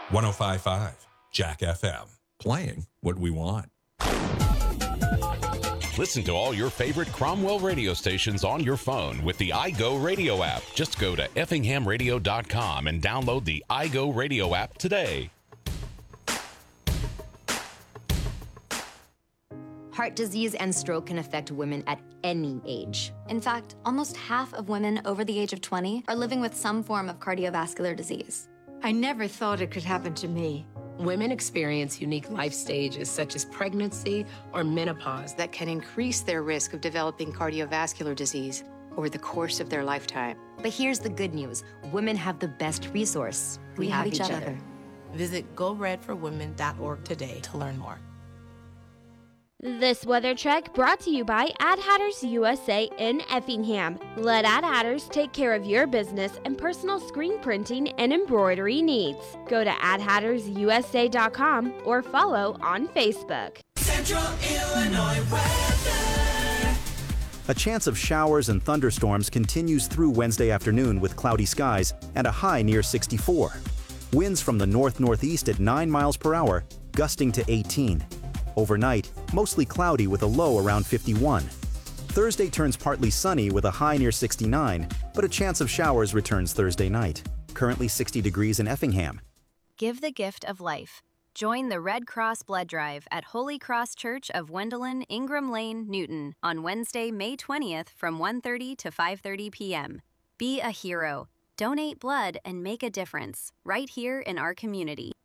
105.5 Jack FM. Playing what we want. Listen to all your favorite Cromwell radio stations on your phone with the iGo Radio app. Just go to effinghamradio.com and download the iGo Radio app today. Heart disease and stroke can affect women at any age. In fact, almost half of women over the age of 20 are living with some form of cardiovascular disease. I never thought it could happen to me. Women experience unique life stages such as pregnancy or menopause that can increase their risk of developing cardiovascular disease over the course of their lifetime. But here's the good news. Women have the best resource. We have each other. Visit GoRedForWomen.org today to learn more. This weather check brought to you by Ad Hatters USA in Effingham. Let Ad Hatters take care of your business and personal screen printing and embroidery needs. Go to adhattersusa.com or follow on Facebook. Central Illinois weather. A chance of showers and thunderstorms continues through Wednesday afternoon with cloudy skies and a high near 64. Winds from the north-northeast at 9 miles per hour, gusting to 18. Overnight, mostly cloudy with a low around 51. Thursday turns partly sunny with a high near 69, but a chance of showers returns Thursday night. Currently 60 degrees in Effingham. Give the gift of life. Join the Red Cross Blood Drive at Holy Cross Church of Wendelin, Ingram Lane, Newton on Wednesday, May 20th from 1:30 to 5:30 p.m. Be a hero. Donate blood and make a difference right here in our community.